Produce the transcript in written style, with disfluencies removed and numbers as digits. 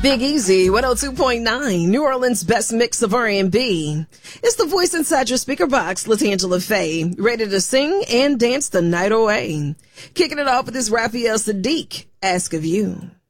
Big Easy, 102.9, New Orleans' best mix of R&B. It's the voice inside your speaker box, LaTangela Faye, ready to sing and dance the night away. Kicking it off with this Raphael Sadiq, Ask of You.